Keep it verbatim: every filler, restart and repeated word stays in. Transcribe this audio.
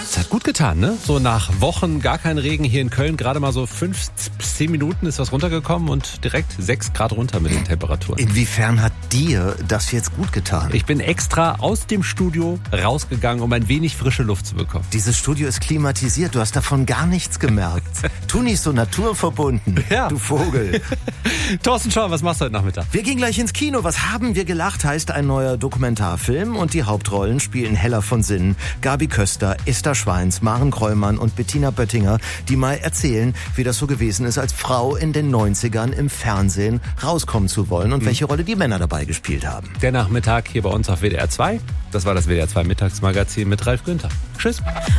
Es hat gut getan, ne? So nach Wochen gar kein Regen hier in Köln, gerade mal so fünf bis zehn Minuten ist was runtergekommen und direkt sechs Grad runter mit den Temperaturen. Inwiefern hat dir das jetzt gut getan? Ich bin extra aus dem Studio rausgegangen, um ein wenig frische Luft zu bekommen. Dieses Studio ist klimatisiert, du hast davon gar nichts gemerkt. Tu nicht so naturverbunden, Ja. du Vogel. Thorsten Schauer, was machst du heute Nachmittag? Wir gehen gleich ins Kino. Was haben wir gelacht, heißt ein neuer Dokumentarfilm und die Hauptrollen spielen Hella von Sinnen, Gabi Köster, Esther Schweins, Maren Kräumann und Bettina Böttinger, die mal erzählen, wie das so gewesen ist, als Frau in den neunzigern im Fernsehen rauskommen zu wollen und mhm. welche Rolle die Männer dabei gespielt haben. Der Nachmittag hier bei uns auf W D R zwei. Das war das W D R zwei Mittagsmagazin mit Ralf Günther. Tschüss.